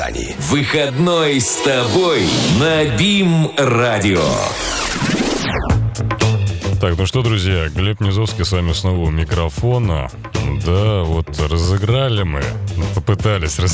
Выходной с тобой на БИМ-радио. Так, ну что, друзья, Глеб Низовский с вами снова у микрофона. Да, вот разыграли мы, попытались